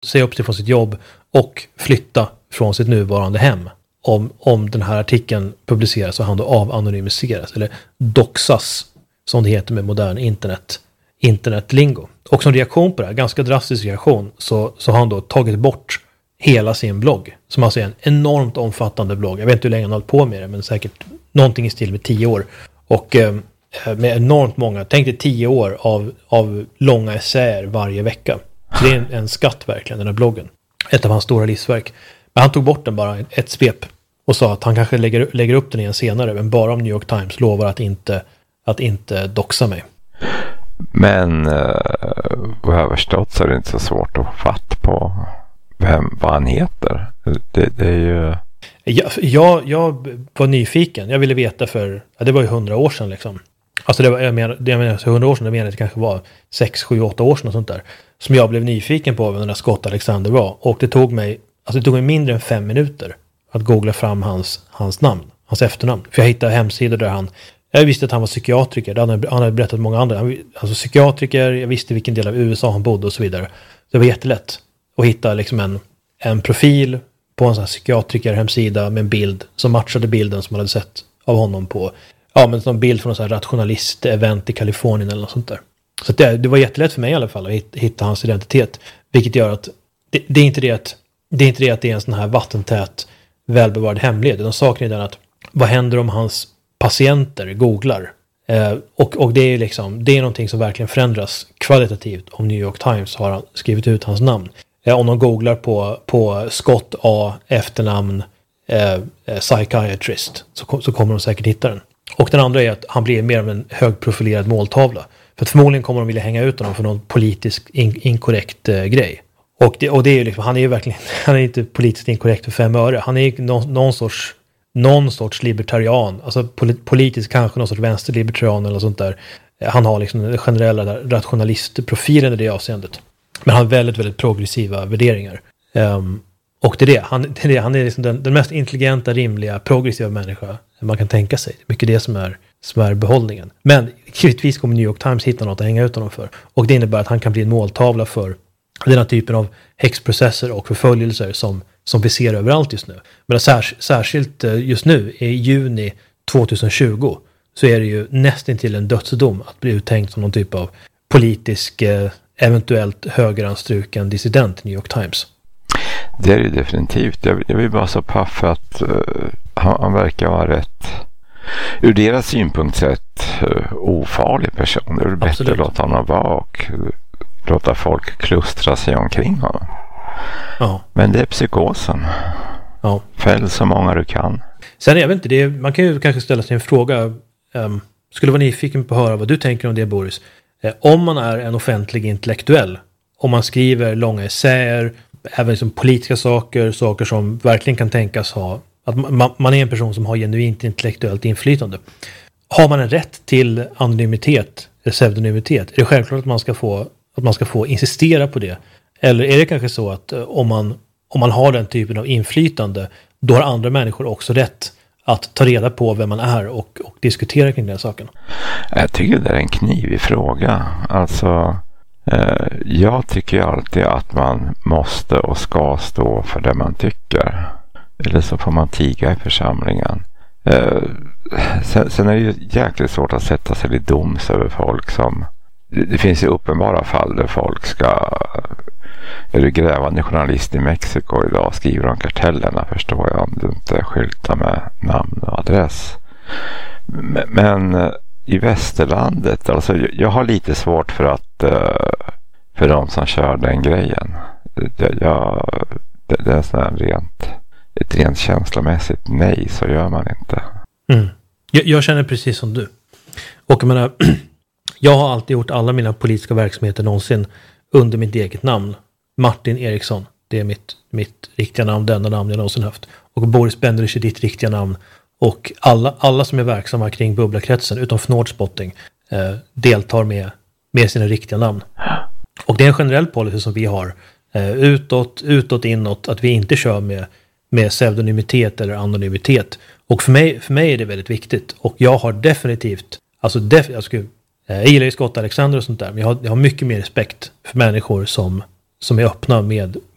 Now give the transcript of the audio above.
säga upp sig från sitt jobb och flytta från sitt nuvarande hem. Om den här artikeln publiceras och han då avanonymiseras eller doxas, som det heter med modern internetlingo. Och som reaktion på det här, ganska drastisk reaktion, så har han då tagit bort hela sin blogg, som alltså är en enormt omfattande blogg. Jag vet inte hur länge han har hållit på med det, men säkert någonting i stil med 10 år. Och med enormt många, tänk dig 10 år av långa essäer varje vecka. Så det är en skatt verkligen, den här bloggen. Ett av hans stora livsverk. Men han tog bort den bara ett svep och sa att han kanske lägger upp den igen senare, men bara om New York Times lovar att inte doxa mig. Men vad jag har förstått så är det inte så svårt att få fatt på vad han heter. Det är ju... Jag var nyfiken. Jag ville veta det var ju 100 år sedan liksom. Alltså jag menar 100 år sedan, det menar det kanske var 6, 7, 8 år sedan och sånt där. Som jag blev nyfiken på vem den där Scott Alexander var. Och det tog mig mindre än 5 minuter att googla fram hans namn, hans efternamn. För jag hittade hemsidor där jag visste att han var psykiatriker. Han hade berättat många andra. Alltså psykiatriker, jag visste vilken del av USA han bodde och så vidare. Det var jättelätt att hitta liksom en profil på en sån här psykiatriker-hemsida med en bild som matchade bilden som man hade sett av honom på. Ja, men en bild från en sån här rationalist-event i Kalifornien eller något sånt där. Så det var jättelätt för mig i alla fall att hitta hans identitet. Vilket gör att det är inte det att det är en sån här vattentät, välbevarad hemlighet. Den saken är den att vad händer om hans patienter googlar? Och det är liksom, det är någonting som verkligen förändras kvalitativt om New York Times har skrivit ut hans namn. Om de googlar på Scott A. efternamn psychiatrist så kommer de säkert hitta den. Och den andra är att han blir mer av en högprofilerad måltavla. För att förmodligen kommer de vilja hänga ut honom för någon politisk inkorrekt grej. Och det är ju liksom, han är inte politiskt inkorrekt för 5 öre. Han är ju någon sorts libertarian. Alltså politiskt kanske någon sorts vänsterlibertarian eller sånt där. Han har liksom den generella rationalistprofilen i det avseendet. Men han har väldigt, väldigt progressiva värderingar. Och det är det. Han är liksom den mest intelligenta, rimliga, progressiva människa man kan tänka sig. Det är mycket det som är behållningen. Men givetvis kommer New York Times hitta något att hänga ut honom för. Och det innebär att han kan bli en måltavla för den här typen av häxprocesser och förföljelser som vi ser överallt just nu. Men särskilt just nu, i juni 2020, så är det ju nästan till en dödsdom att bli uttänkt som någon typ av politisk, eventuellt högeranstruken dissident i New York Times. Det är det definitivt. Jag vill bara så paff att han verkar vara rätt, ur deras synpunkt sett, ofarlig person. Det är bättre Absolut. att låta honom vara och låta folk klustra sig omkring honom. Ja. Men det är psykosen. Ja. Fäll så många du kan. Sen jag vet inte, man kan ju kanske ställa sig en fråga. Skulle vara nyfiken på att höra vad du tänker om det, Boris. Om man är en offentlig intellektuell, om man skriver långa essäer, även liksom politiska saker som verkligen kan tänkas ha, att man är en person som har genuint intellektuellt inflytande. Har man en rätt till anonymitet eller pseudonymitet? Är det självklart att man ska få insistera på det? Eller är det kanske så att om man har den typen av inflytande, då har andra människor också rätt att ta reda på vem man är och diskutera kring den saken? Jag tycker det är en knivig fråga. Alltså, jag tycker alltid att man måste och ska stå för det man tycker. Eller så får man tiga i församlingen. Sen är det ju jäkligt svårt att sätta sig vid doms över folk som... Det finns ju uppenbara fall där folk ska... Är du grävande journalist i Mexiko idag, skriver om kartellerna, förstår jag, om du inte skyltar med namn och adress. Men i västerlandet, alltså jag har lite svårt för de som kör den grejen. Det är sån här ett rent känslomässigt nej, så gör man inte. Mm. Jag känner precis som du. Och jag menar, jag har alltid gjort alla mina politiska verksamheter någonsin under mitt eget namn. Martin Eriksson, det är mitt riktiga namn, det enda namn jag någonsin haft. Och Boris Bendrich är ditt riktiga namn. Och alla som är verksamma kring bubblakretsen, utom Fnordspotting, deltar med sina riktiga namn. Och det är en generell policy som vi har utåt, inåt, att vi inte kör med pseudonymitet eller anonymitet. Och för mig är det väldigt viktigt. Och jag har definitivt, jag gillar ju Scott Alexander och sånt där, men jag har mycket mer respekt för människor som är öppna med